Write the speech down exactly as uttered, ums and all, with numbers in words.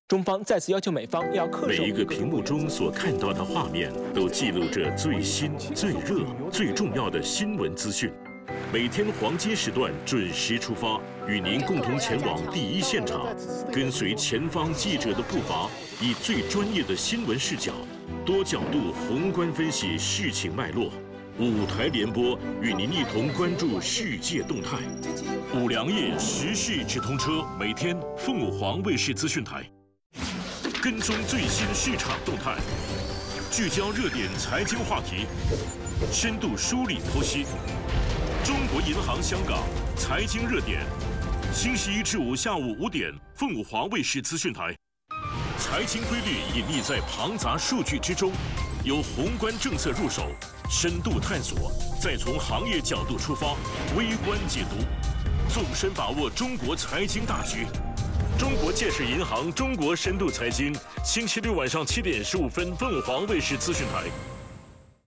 中方再次要求美方要恪守。 每一个屏幕中所看到的画面，都记录着最新、最热、最重要的新闻资讯。每天黄金时段准时出发，与您共同前往第一现场，跟随前方记者的步伐，以最专业的新闻视角，多角度宏观分析事情脉络。五台联播与您一同关注世界动态。五粮液时事直通车，每天凤舞凰卫视资讯台。 跟踪最新市场动态，聚焦热点财经话题，深度梳理剖析。中国银行香港财经热点，星期一至五下午五点，凤舞华卫视资讯台。财经规律隐匿在庞杂数据之中，由宏观政策入手，深度探索，再从行业角度出发，微观解读，纵深把握中国财经大局。 中国建设银行中国深度财经，星期六晚上七点十五分，凤凰卫视资讯台。